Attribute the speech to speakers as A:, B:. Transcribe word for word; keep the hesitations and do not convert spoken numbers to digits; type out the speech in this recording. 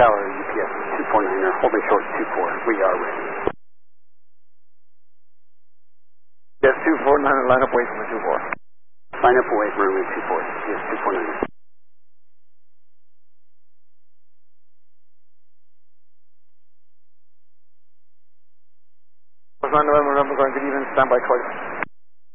A: Tower, U P S two four niner, holding short two four. We are ready.
B: Yes, two four niner, line up away from the two four.
A: Line up away from runway two four. Yes, two four niner.
B: nine November, November, going good evening, stand by call.